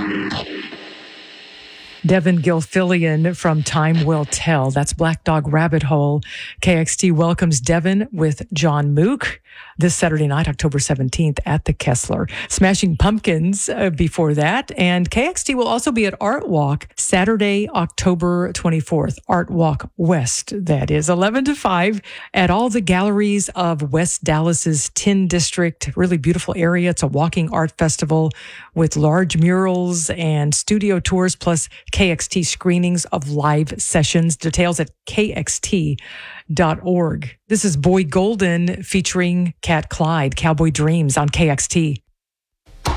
Devin Gilfillian from Time Will Tell. That's Black Dog Rabbit Hole. KXT welcomes Devin with John Mook this Saturday night, October 17th at the Kessler. Smashing Pumpkins before that. And KXT will also be at Art Walk Saturday, October 24th. Art Walk West, that is, 11 to 5 at all the galleries of West Dallas's Tin District. Really beautiful area. It's a walking art festival with large murals and studio tours, plus KXT screenings of live sessions. Details at kxt.org. This is Boy Golden featuring Cat Clyde, Cowboy Dreams on KXT.